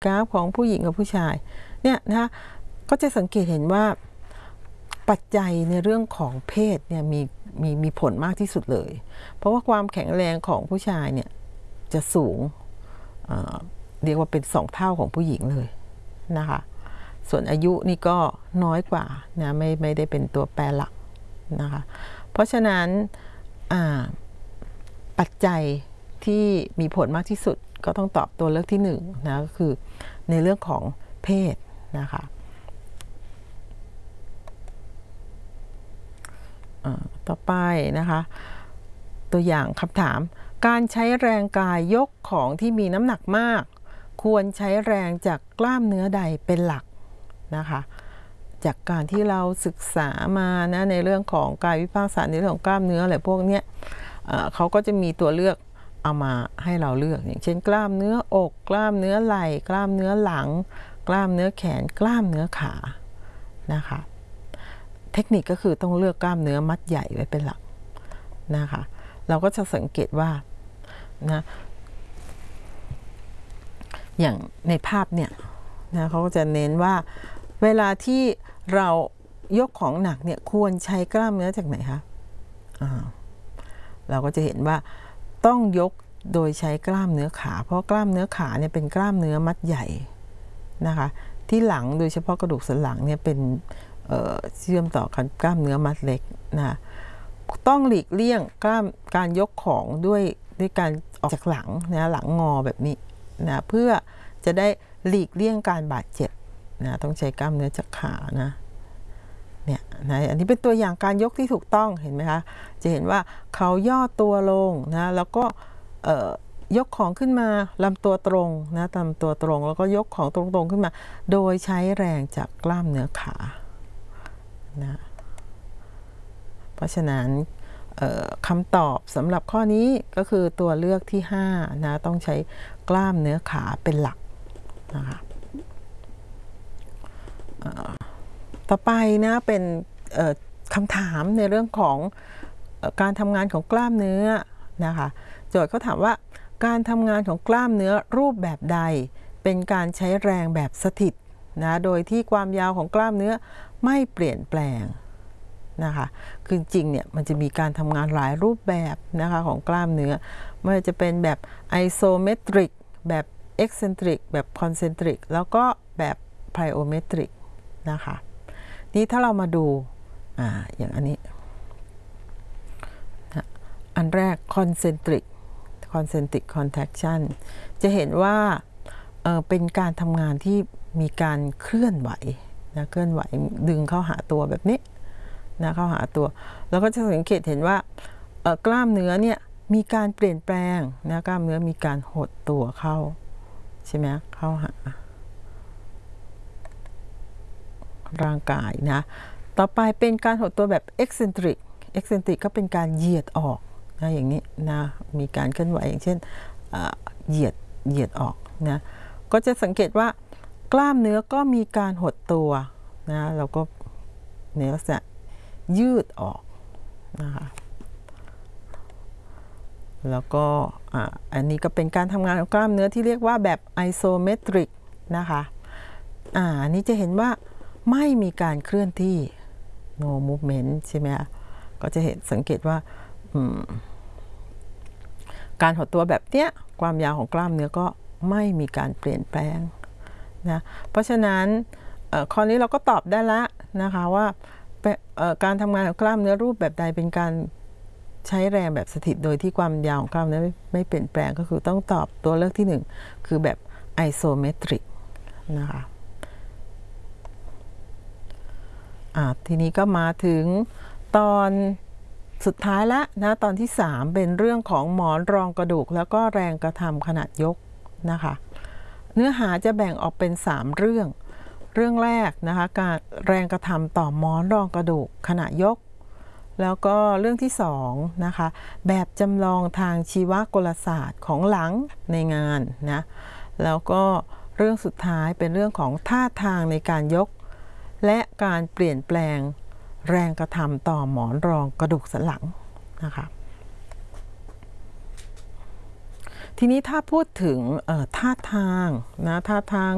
กราฟของผู้หญิงกับผู้ชายเนี่ยนะคะก็จะสังเกตเห็นว่าปัจจัยในเรื่องของเพศเนี่ยมีผลมากที่สุดเลยเพราะว่าความแข็งแรงของผู้ชายเนี่ยจะสูงเรียกว่าเป็น2 เท่าของผู้หญิงเลยนะคะส่วนอายุนี่ก็น้อยกว่านะไม่ได้เป็นตัวแปรหลักนะคะเพราะฉะนั้นปัจจัยที่มีผลมากที่สุดก็ต้องตอบตัวเลือกที่1นะก็คือในเรื่องของเพศนะคะต่อไปนะคะตัวอย่างคำถามการใช้แรงกายยกของที่มีน้ำหนักมากควรใช้แรงจากกล้ามเนื้อใดเป็นหลักนะคะจากการที่เราศึกษามานะในเรื่องของกายวิภาคศาสตร์ในเรื่องของกล้ามเนื้ออะไรพวกนี้เขาก็จะมีตัวเลือกเอามาให้เราเลือกอย่างเช่นกล้ามเนื้ออกกล้ามเนื้อไหล่กล้ามเนื้อหลังกล้ามเนื้อแขนกล้ามเนื้อขานะคะเทคนิคก็คือต้องเลือกกล้ามเนื้อมัดใหญ่ไว้เป็นหลักนะคะเราก็จะสังเกตว่านะอย่างในภาพเนี่ยนะเขาก็จะเน้นว่าเวลาที่เรายกของหนักเนี่ยควรใช้กล้ามเนื้อจากไหนคะเราก็จะเห็นว่าต้องยกโดยใช้กล้ามเนื้อขาเพราะกล้ามเนื้อขาเนี่ยเป็นกล้ามเนื้อมัดใหญ่นะคะที่หลังโดยเฉพาะกระดูกสันหลังเนี่ยเป็นเชื่อมต่อกันกล้ามเนื้อมัดเล็กนะต้องหลีกเลี่ยงการยกของด้วยการออกจากหลังนะหลังงอแบบนี้นะเพื่อจะได้หลีกเลี่ยงการบาดเจ็บนะต้องใช้กล้ามเนื้อจากขานะเนี่ยนะอันนี้เป็นตัวอย่างการยกที่ถูกต้องเห็นไหมคะจะเห็นว่าเขาย่อตัวลงนะแล้วก็ยกของขึ้นมาลำตัวตรงนะลำตัวตรงแล้วก็ยกของตรงๆขึ้นมาโดยใช้แรงจากกล้ามเนื้อขานะเพราะฉะนั้นคำตอบสำหรับข้อนี้ก็คือตัวเลือกที่5นะต้องใช้กล้ามเนื้อขาเป็นหลักนะคะต่อไปนะเป็นคำถามในเรื่องของการทำงานของกล้ามเนื้อนะคะโจทย์เขาถามว่าการทำงานของกล้ามเนื้อรูปแบบใดเป็นการใช้แรงแบบสถิตนะโดยที่ความยาวของกล้ามเนื้อไม่เปลี่ยนแปลงนะคะคือจริงเนี่ยมันจะมีการทำงานหลายรูปแบบนะคะของกล้ามเนื้อไม่ว่าจะเป็นแบบไอโซเมตริกแบบเอ็กเซนทริกแบบคอนเซนทริกแล้วก็แบบไพรโอเมตริกนะคะนี่ถ้าเรามาดูอย่างอันนี้อันแรกคอนเซนทริกคอนแทคชั่นจะเห็นว่าเป็นการทำงานที่มีการเคลื่อนไหวนะเคลื่อนไหวดึงเข้าหาตัวแบบนี้นะเข้าหาตัวแล้วก็จะสังเกตเห็นว่ากล้ามเนื้อเนี่ยมีการเปลี่ยนแปลงนะกล้ามเนื้อมีการหดตัวเข้าใช่ไหมเข้าหาร่างกายนะต่อไปเป็นการหดตัวแบบ eccentric ก็เป็นการเหยียดออกนะอย่างนี้นะมีการเคลื่อนไหวอย่างเช่นเหยียดออกนะก็จะสังเกตว่ากล้ามเนื้อก็มีการหดตัวนะเราก็ในลักษณะยืดออกนะคะแล้วก็อันนี้ก็เป็นการทำงานของกล้ามเนื้อที่เรียกว่าแบบไอโซเมตริกนะคะอันนี้จะเห็นว่าไม่มีการเคลื่อนที่ no movement ใช่ไหมคะก็จะเห็นสังเกตว่าการหดตัวแบบเนี้ยความยาวของกล้ามเนื้อก็ไม่มีการเปลี่ยนแปลงนะเพราะฉะนั้นข้อนี้เราก็ตอบได้แล้วนะคะว่าการทำงานของกล้ามเนื้อรูปแบบใดเป็นการใช้แรงแบบสถิตโดยที่ความยาวของกล้ามเนื้อไม่เปลี่ยนแปลงก็คือต้องตอบตัวเลือกที่1คือแบบไอโซเมตริกนะคะทีนี้ก็มาถึงตอนสุดท้ายแล้วนะตอนที่3เป็นเรื่องของหมอนรองกระดูกแล้วก็แรงกระทำขณะยกนะคะเนื้อหาจะแบ่งออกเป็น3เรื่องแรกนะคะการแรงกระทำต่อหมอนรองกระดูกขณะยกแล้วก็เรื่องที่2นะคะแบบจำลองทางชีวกลศาสตร์ของหลังในงานนะแล้วก็เรื่องสุดท้ายเป็นเรื่องของท่าทางในการยกและการเปลี่ยนแปลงแรงกระทำต่อหมอนรองกระดูกสันหลังนะคะทีนี้ถ้าพูดถึงท่าทาง